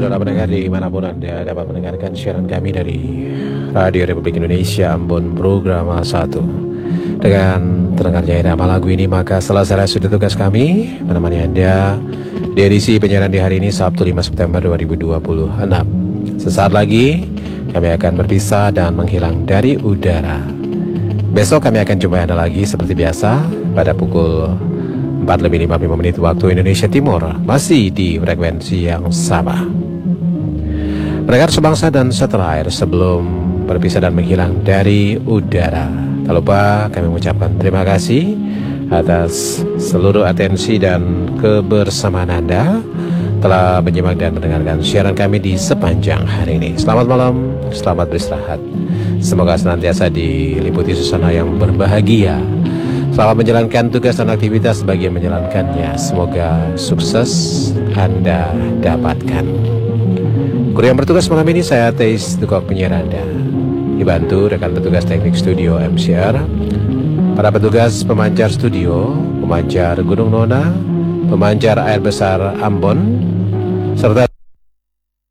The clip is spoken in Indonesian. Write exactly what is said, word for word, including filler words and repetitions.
saudara pendengar dimanapun Anda dapat mendengarkan siaran kami dari Radio Republik Indonesia Ambon Program satu. Dengan terdengarnya irama lagu ini, maka selesai sudah tugas kami menemani Anda di edisi penyiaran di hari ini Sabtu lima September dua ribu dua puluh enam. Sesaat lagi kami akan berpisah dan menghilang dari udara. Besok kami akan jumpa Anda lagi seperti biasa pada pukul empat lebih lima puluh lima menit waktu Indonesia Timur, masih di frekuensi yang sama. Pendengar sebangsa dan setanah air, sebelum berpisah dan menghilang dari udara, tak lupa kami mengucapkan terima kasih atas seluruh atensi dan kebersamaan Anda telah menyimak dan mendengarkan siaran kami di sepanjang hari ini. Selamat malam, selamat beristirahat. Semoga senantiasa diliputi suasana yang berbahagia. Selamat menjalankan tugas dan aktivitas bagi yang menjalankannya. Semoga sukses Anda dapatkan. Kru yang bertugas malam ini saya Teis Tukok penyiar Anda, dibantu rekan petugas teknik studio M C R, para petugas pemancar studio, pemancar Gunung Nona, pemancar air besar Ambon, serta